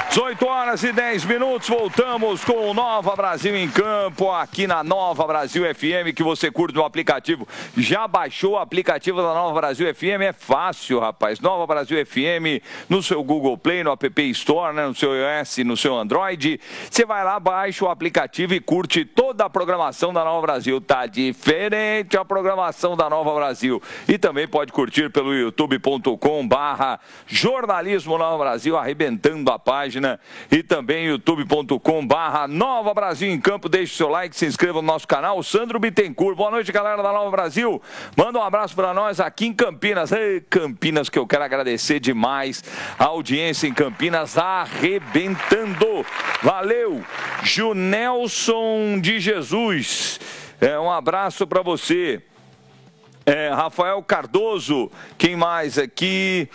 18 horas e 10 minutos, voltamos com o Nova Brasil em Campo, aqui na Nova Brasil FM, que você curte no aplicativo. Já baixou o aplicativo da Nova Brasil FM? É fácil, rapaz. Nova Brasil FM, no seu Google Play, no App Store, né, no seu iOS, no seu Android. Você vai lá, baixa o aplicativo e curte toda a programação da Nova Brasil. Tá diferente a programação da Nova Brasil. E também pode curtir pelo youtube.com/jornalismo Nova Brasil, arrebentando a página. E também youtube.com/Nova Brasil em Campo. Deixe seu like, se inscreva no nosso canal. O Sandro Bittencourt. Boa noite, galera da Nova Brasil. Manda um abraço para nós aqui em Campinas. Ei, Campinas, que eu quero agradecer demais. A audiência em Campinas arrebentando. Valeu, Junelson de Jesus. Um abraço para você. Rafael Cardoso, quem mais aqui?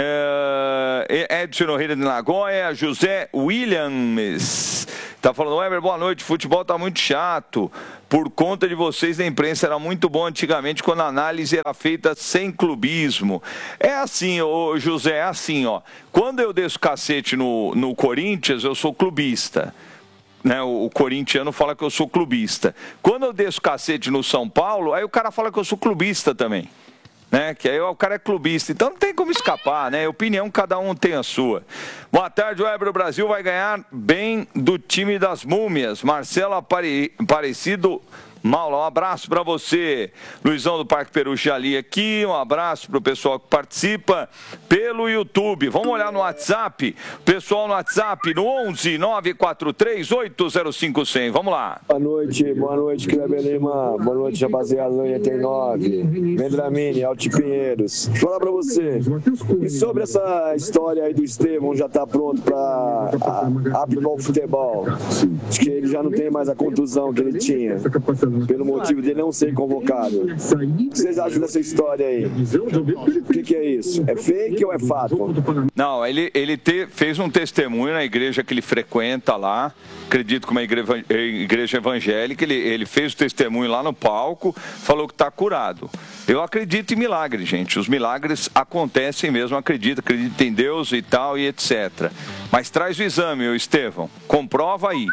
Edson Noreira de Nagoya, José Williams. Tá falando, Weber, boa noite, futebol tá muito chato. Por conta de vocês da imprensa, era muito bom antigamente quando a análise era feita sem clubismo. É assim, ô José, é assim, ó. Quando eu desço cacete no Corinthians, eu sou clubista. Né, o corintiano fala que eu sou clubista. Quando eu desço cacete no São Paulo, aí o cara fala que eu sou clubista também. Né, que aí o cara é clubista. Então não tem como escapar, né? Opinião, cada um tem a sua. Boa tarde, Weber. O Brasil vai ganhar bem do time das múmias. Marcelo Aparecido Maula, um abraço para você. Luizão do Parque Peruche ali aqui, um abraço para o pessoal que participa pelo YouTube. Vamos olhar no WhatsApp, pessoal no WhatsApp, no 11 943 805 100. Vamos lá. Boa noite, Kleber Lima. Boa noite, rapaziada do 89. Vendramini, Alti Pinheiros. Vou falar para você. E sobre essa história aí do Estevão, já tá pronto para aplicar o futebol? Acho que ele já não tem mais a contusão que ele tinha, pelo motivo dele não ser convocado. O que vocês acham dessa história aí? O que é isso? É fake ou é fato? Não, ele fez um testemunho na igreja que ele frequenta lá, acredito que uma igreja evangélica, ele fez o testemunho lá no palco, falou que está curado. Eu acredito em milagre, gente. Os milagres acontecem mesmo, acredito em Deus e tal, e etc. Mas traz o exame, Estevão, comprova aí.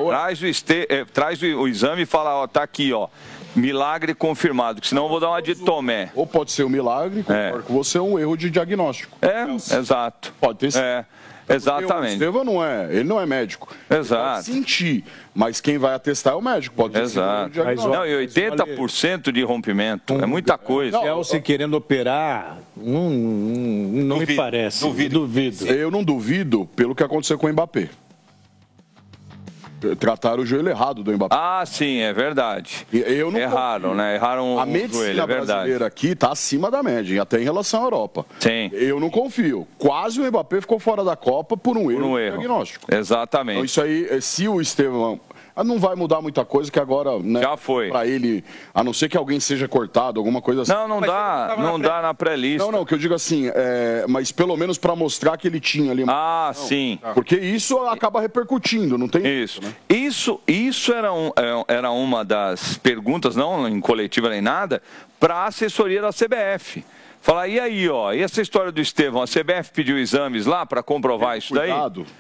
Traz o exame e fala, ó, tá aqui, ó, milagre confirmado, que senão eu vou dar uma de Tomé. Ou pode ser um milagre, concordo com você, é um erro de diagnóstico. Exato. Pode ter sido. Exatamente. O Estevão ele não é médico. Exato. Ele pode sentir, mas quem vai atestar é o médico. Pode ter sido um diagnóstico. Não, e 80% de rompimento, é muita coisa. Chelsea querendo operar, não me parece. Duvido. Eu não duvido pelo que aconteceu com o Mbappé. Trataram o joelho errado do Mbappé. Ah, sim, é verdade. Eu não Erraram, confio. né? Erraram a o medicina joelho, é verdade. brasileira aqui está acima da média, até em relação à Europa. Sim. Eu não confio. Quase o Mbappé ficou fora da Copa por um erro diagnóstico. Exatamente. Então isso aí, se o Estevão... Não vai mudar muita coisa, que agora, né, já foi. Pra ele, a não ser que alguém seja cortado, alguma coisa assim. Não dá na pré-lista. Não, que eu digo assim, mas pelo menos para mostrar que ele tinha ali. Sim. Porque isso acaba repercutindo, não tem isso. Né? Isso era uma das perguntas, não em coletiva nem nada, para a assessoria da CBF. Falar, e aí, ó, e essa história do Estevão? A CBF pediu exames lá para comprovar isso daí?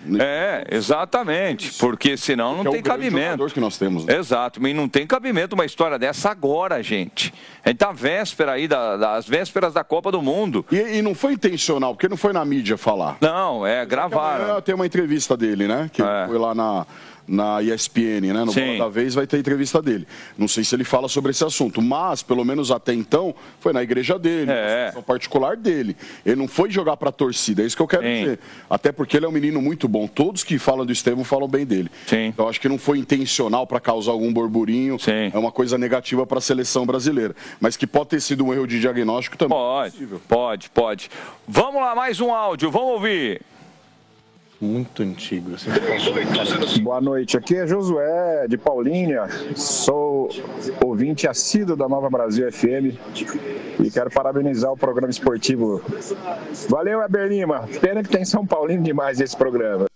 Exatamente, porque senão não tem cabimento. Que nós temos, né? Exato, mas não tem cabimento uma história dessa agora, gente. A gente tá véspera aí, das vésperas da Copa do Mundo. E não foi intencional, porque não foi na mídia falar. Não, gravaram. Tem uma entrevista dele, né, que foi lá na ESPN, né? No Bola da Vez vai ter entrevista dele. Não sei se ele fala sobre esse assunto, mas, pelo menos até então, foi na igreja dele, na situação particular dele. Ele não foi jogar pra torcida, é isso que eu quero dizer. Até porque ele é um menino muito bom. Todos que falam do Estevão falam bem dele. Então, acho que não foi intencional para causar algum burburinho. É uma coisa negativa para a seleção brasileira. Mas que pode ter sido um erro de diagnóstico também. Pode. Vamos lá, mais um áudio. Vamos ouvir. Muito antigo. Boa noite, aqui é Josué de Paulínia, sou ouvinte assíduo da Nova Brasil FM e quero parabenizar o programa esportivo. Valeu, Weber Lima, pena que tem São Paulino demais esse programa.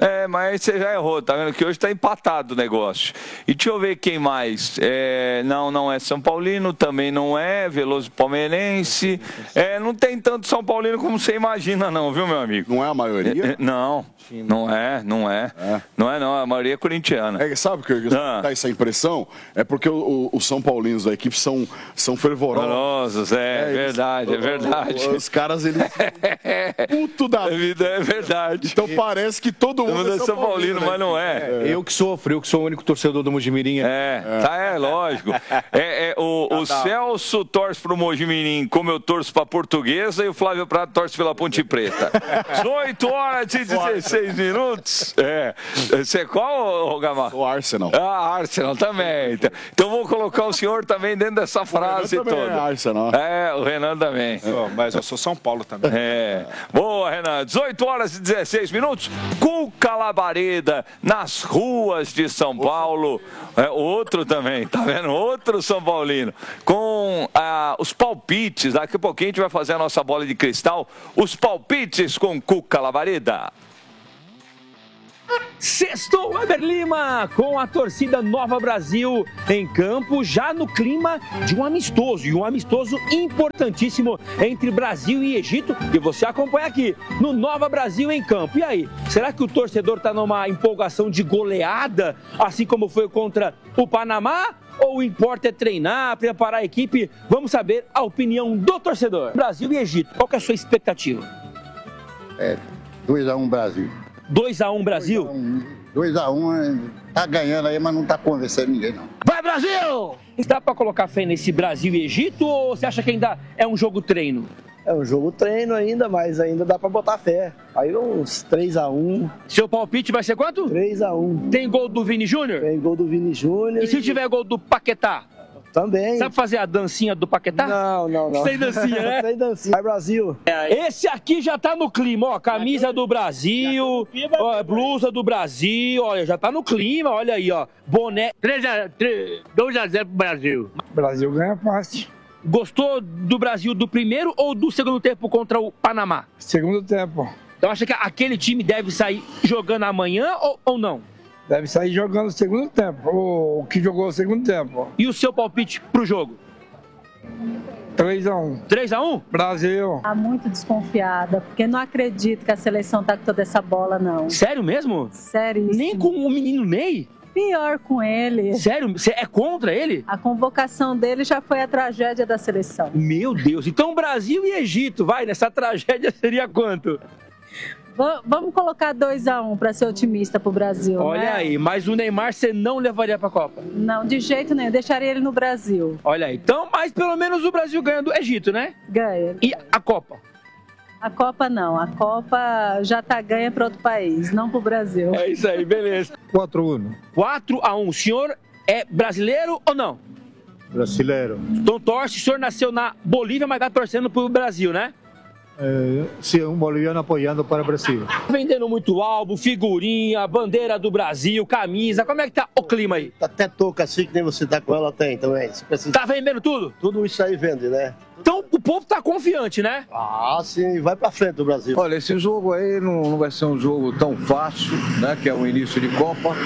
Mas você já errou, tá vendo? Que hoje tá empatado o negócio. E deixa eu ver quem mais. Não é São Paulino, também não é. Veloso palmeirense. Não tem tanto São Paulino como você imagina, não, viu, meu amigo? Não é a maioria? Não. Não é. Não é, a maioria é corintiana. Sabe o que dá essa impressão? É porque os São Paulinos da equipe são fervorosos. Verdade. Os caras, eles puto da vida. É verdade. Então parece que todo mundo é São Paulino, mas não é. Eu que sou o único torcedor do Mojimirim. Lógico. O Celso torce pro Mojimirim, como eu torço pra Portuguesa, e o Flávio Prado torce pela Ponte Preta. 18 horas e 16 minutos. Você é qual, Gamarra? O Arsenal. Arsenal também. Então vou colocar o senhor também dentro dessa frase toda. É Arsenal. O Renan também. Mas eu sou São Paulo também. Boa, Renan. 18 horas e 16 minutos. Cuca Labareda nas ruas de São Paulo. Outro também, tá vendo? Outro São Paulino. Com os palpites. Daqui a pouquinho a gente vai fazer a nossa bola de cristal. Os palpites com Cuca Labareda. Sextou Weber Lima com a torcida Nova Brasil em campo, já no clima de um amistoso, e um amistoso importantíssimo entre Brasil e Egito, e você acompanha aqui no Nova Brasil em campo. E aí, será que o torcedor está numa empolgação de goleada, assim como foi contra o Panamá? Ou o importa é treinar, preparar a equipe? Vamos saber a opinião do torcedor. Brasil e Egito, qual que é a sua expectativa? 2-1 Brasil. 2-1 Brasil? 2-1, tá ganhando aí, mas não tá convencendo ninguém, não. Vai, Brasil! Dá pra colocar fé nesse Brasil e Egito, ou você acha que ainda é um jogo treino? É um jogo treino ainda, mas ainda dá pra botar fé. Aí uns 3-1. Seu palpite vai ser quanto? 3-1. Tem gol do Vini Júnior? Tem gol do Vini Júnior. E se tiver gol do Paquetá? Também. Sabe fazer a dancinha do Paquetá? Não. Sem dancinha, né? Sem dancinha. Vai, Brasil. Esse aqui já tá no clima, ó. Camisa do Brasil, blusa do Brasil, olha, já tá no clima, olha aí, ó. Boné. 2-0 pro Brasil. Brasil ganha fácil. Gostou do Brasil do primeiro ou do segundo tempo contra o Panamá? Segundo tempo. Então acha que aquele time deve sair jogando amanhã ou não? Deve sair jogando o segundo tempo, o que jogou o segundo tempo. E o seu palpite pro jogo? 3-1. 3-1? Brasil. Tá muito desconfiada, porque não acredito que a seleção tá com toda essa bola, não. Sério mesmo? Sério. Nem com o menino Ney? Pior com ele. Sério? Você é contra ele? A convocação dele já foi a tragédia da seleção. Meu Deus. Então Brasil e Egito, vai, nessa tragédia seria quanto? Vamos colocar 2-1 para ser otimista pro Brasil. Olha, né? Aí, mas o Neymar você não levaria pra Copa? Não, de jeito nenhum, deixaria ele no Brasil. Olha aí, então, mas pelo menos o Brasil ganha do Egito, né? Ganha. E a Copa? A Copa não, a Copa já tá ganha para outro país, não pro Brasil. É isso aí, beleza. 4-1. 4-1, o senhor é brasileiro ou não? Brasileiro. Então torce, o senhor nasceu na Bolívia, mas tá torcendo pro Brasil, né? Sim, um boliviano apoiando para o Brasil. Vendendo muito álbum, figurinha, bandeira do Brasil, camisa. Como é que tá o clima aí? Até touca assim, que nem você tá com ela, tem também. Tá vendendo tudo? Tudo isso aí vende, né? Então o povo tá confiante, né? Ah, sim, vai pra frente do Brasil. Olha, esse jogo aí não vai ser um jogo tão fácil, né? Que é o início de Copa.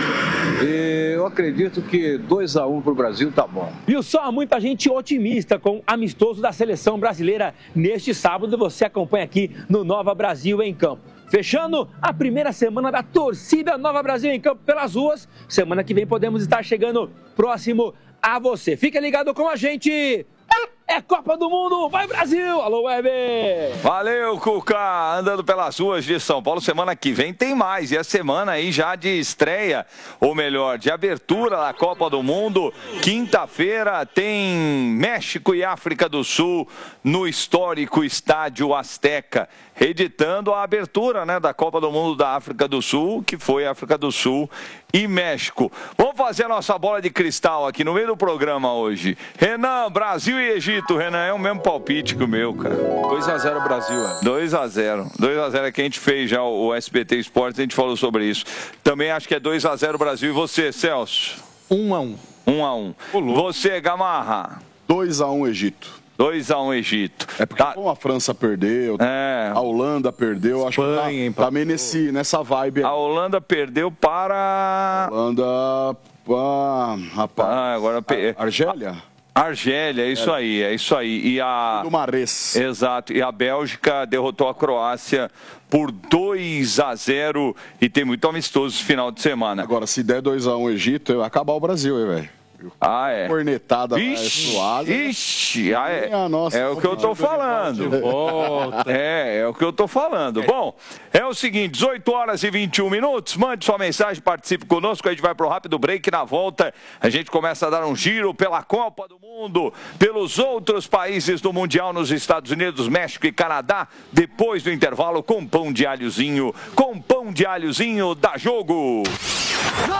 E eu acredito que 2-1 pro Brasil tá bom. Viu só? Muita gente otimista com o amistoso da seleção brasileira neste sábado. Você acompanha aqui no Nova Brasil em Campo. Fechando a primeira semana da torcida Nova Brasil em Campo pelas ruas. Semana que vem podemos estar chegando próximo a você. Fica ligado com a gente. É Copa do Mundo, vai Brasil! Alô, Weber! Valeu, Cuca! Andando pelas ruas de São Paulo, semana que vem tem mais. E a semana aí já de estreia, ou melhor, de abertura da Copa do Mundo. Quinta-feira tem México e África do Sul no histórico Estádio Azteca, reeditando a abertura, né, da Copa do Mundo da África do Sul, que foi África do Sul e México. Vamos fazer a nossa bola de cristal aqui no meio do programa hoje. Renan, Brasil e Egito. Renan, é o mesmo palpite que o meu, cara. 2-0 Brasil, 2-0. 2-0 é que a gente fez já o SBT Esportes, a gente falou sobre isso. Também acho que é 2-0 Brasil. E você, Celso? 1-1. 1-1. Você, Gamarra? 2-1 Egito. 2-1 Egito. É porque como a França perdeu, a Holanda perdeu, Espanha, acho que tá meio nessa vibe aí. A Holanda perdeu para... Rapaz. Agora... Argélia? Argélia, é isso aí. E a... Do Mares. Exato. E a Bélgica derrotou a Croácia por 2-0 e tem muito amistoso esse final de semana. Agora, se der 2-1 Egito, vai acabar o Brasil, hein, velho? Cornetada suada. Ixi, é o que eu tô falando. É o que eu tô falando. Bom, é o seguinte, 18 horas e 21 minutos. Mande sua mensagem, participe conosco. A gente vai pro rápido break. Na volta, a gente começa a dar um giro pela Copa do Mundo, pelos outros países do Mundial nos Estados Unidos, México e Canadá. Depois do intervalo, com pão de alhozinho. Da Jogo.